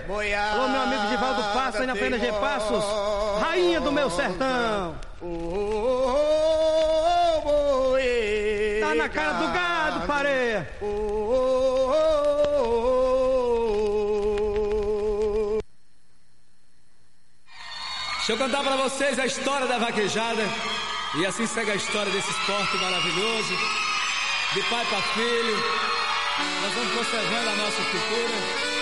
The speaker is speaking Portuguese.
Alô, meu amigo Givaldo Passos, aí na PNG Passos, rainha do meu sertão. Tá na cara do gado, pareia. Deixa eu contar pra vocês a história da vaquejada. E assim segue a história desse esporte maravilhoso. De pai para filho, nós vamos conservando a nossa cultura.